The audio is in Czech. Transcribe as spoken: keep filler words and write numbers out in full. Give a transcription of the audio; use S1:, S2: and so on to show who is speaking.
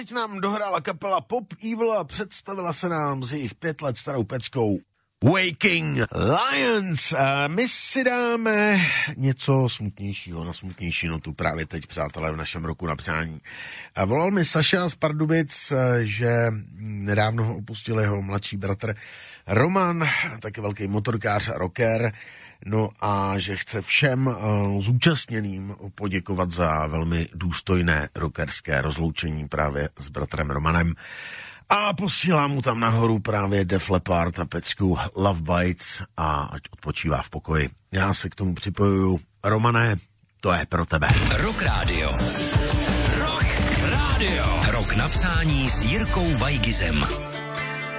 S1: Teď nám dohrála kapela Pop Evil a představila se nám z jejich pět let starou peckou Waking Lions. A my si dáme něco smutnějšího, na smutnější notu právě teď, přátelé, v našem roku na přání. A volal mi Saša z Pardubic, že nedávno ho opustil jeho mladší bratr Roman, taky velký motorkář a rocker, no a že chce všem uh, zúčastněným poděkovat za velmi důstojné rockerské rozloučení právě s bratrem Romanem. A posílám mu tam nahoru právě Def Leppard a pecku Love Bites a ať odpočívá v pokoji. Já se k tomu připojuju. Romane, to je pro tebe.
S2: Rock Radio. Rock Radio. Rock na přání s Jirkou Vajgizem.